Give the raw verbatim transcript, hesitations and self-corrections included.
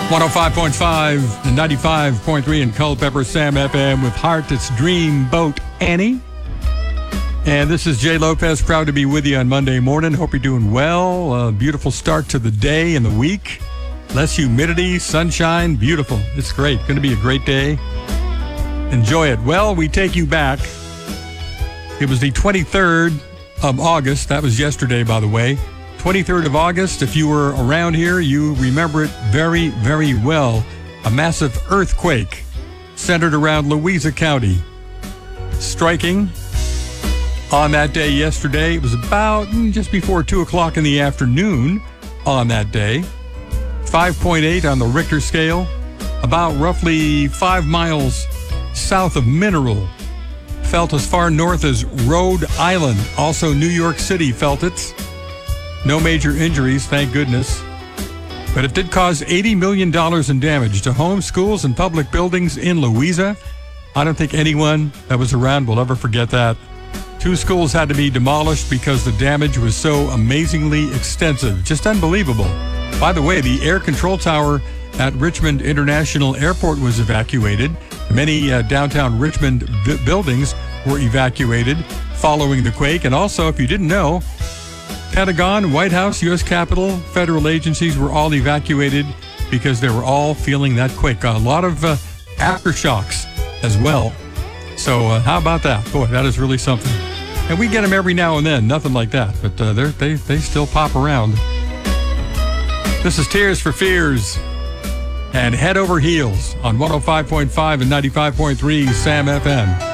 one oh five point five and ninety-five point three in Culpeper, Sam F M with Heart. It's Dreamboat Annie. And this is Jay Lopez, proud to be with you on Monday morning. Hope you're doing well. A beautiful start to the day and the week. Less humidity, sunshine, beautiful. It's great. Going to be a great day. Enjoy it. Well, we take you back. It was the twenty-third of August. That was yesterday, by the way. twenty-third of August. If you were around here, you remember it very, very well. A massive earthquake centered around Louisa County. Striking on that day yesterday. It was about just before two o'clock in the afternoon on that day. five point eight on the Richter scale. About roughly five miles south of Mineral. Felt as far north as Rhode Island. Also, New York City felt it. No major injuries, thank goodness. But it did cause eighty million dollars in damage to homes, schools, and public buildings in Louisa. I don't think anyone that was around will ever forget that. Two schools had to be demolished because the damage was so amazingly extensive. Just unbelievable. By the way, the air control tower at Richmond International Airport was evacuated. Many uh, downtown Richmond b- buildings were evacuated following the quake. And also, if you didn't know, Pentagon, White House, U S Capitol, federal agencies were all evacuated because they were all feeling that quake. A lot of uh, aftershocks as well. So uh, how about that? Boy, that is really something. And we get them every now and then. Nothing like that. But uh, they they still pop around. This is Tears for Fears and Head Over Heels on one oh five point five and ninety-five point three Sam F M.